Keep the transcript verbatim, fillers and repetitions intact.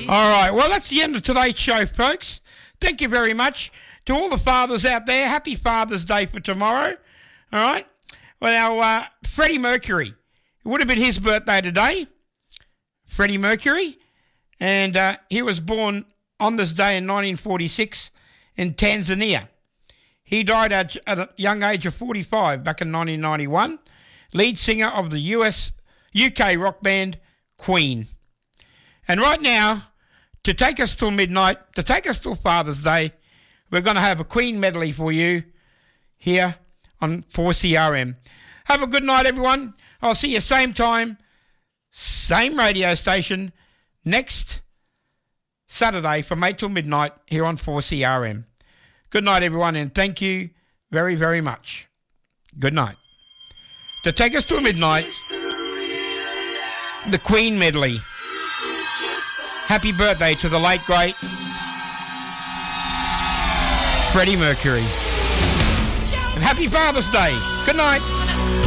All right, well, that's the end of today's show, folks. Thank you very much to all the fathers out there. Happy Father's Day for tomorrow. All right. Well, now, uh, Freddie Mercury. It would have been his birthday today. Freddie Mercury. And uh, he was born on this day in nineteen forty-six in Tanzania. He died at, at a young age of forty-five back in nineteen ninety-one. Lead singer of the U S U K rock band Queen. And right now, to take us till midnight, to take us till Father's Day, we're going to have a Queen medley for you here on four C R M. Have a good night, everyone. I'll see you same time, same radio station, next Saturday from eight till midnight here on four C R M. Good night, everyone, and thank you very, very much. Good night. To take us till midnight, the Queen medley. Happy birthday to the late, great Freddie Mercury. And happy Father's Day. Good night.